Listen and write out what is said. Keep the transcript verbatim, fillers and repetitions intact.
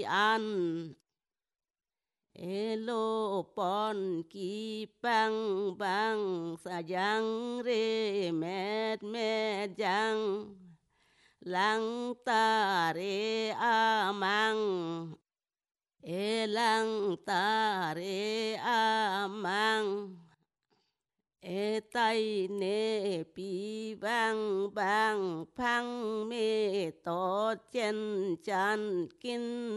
an elo pon ki bang bang sa yang re met met yang lang ta re a mang e lang ta re a mang e tay nê pi bang bang phang mê to chen chan kin